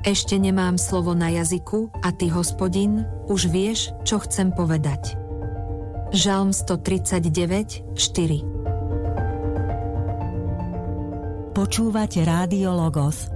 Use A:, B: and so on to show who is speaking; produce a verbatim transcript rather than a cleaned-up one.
A: Ešte nemám slovo na jazyku a ty, Hospodin, už vieš, čo chcem povedať. Žalm stotridsaťdeväť, štyri.
B: Počúvate Rádio Logos,